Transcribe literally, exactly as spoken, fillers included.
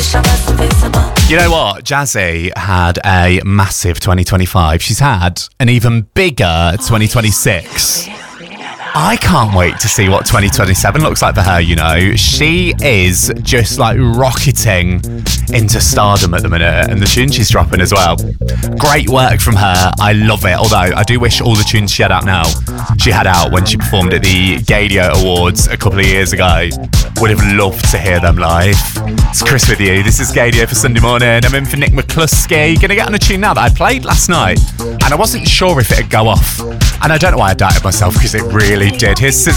You know what? Jazzy had a massive twenty twenty-five. She's had an even bigger twenty twenty-six. I can't wait to see what twenty twenty-seven looks like for her, you know. She is just like rocketing into stardom at the minute, and the tune she's dropping as well. Great work from her. I love it. Although I do wish all the tunes she had out now, she had out when she performed at the Gadio Awards a couple of years ago. Would have loved to hear them live. It's Chris with you. This is Gadio for Sunday morning. I'm in for Nick McCluskey. Gonna get on a tune now that I played last night, and I wasn't sure if it'd go off. And I don't know why I doubted myself, because it really did. Here's